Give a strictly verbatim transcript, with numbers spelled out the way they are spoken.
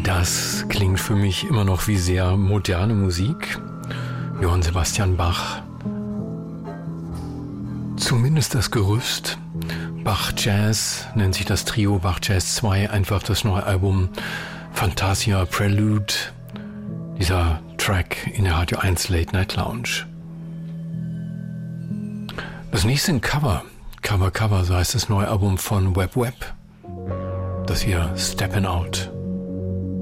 Das klingt für mich immer noch wie sehr moderne Musik. Johann Sebastian Bach. Zumindest das Gerüst. Bach Jazz nennt sich das Trio, Bach Jazz zwei, einfach das neue Album Fantasia Prelude. Dieser Track in der Radio eins Late Night Lounge. Das nächste ein Cover. Cover, Cover, so heißt das neue Album von Web Web. Das hier Steppin' Out.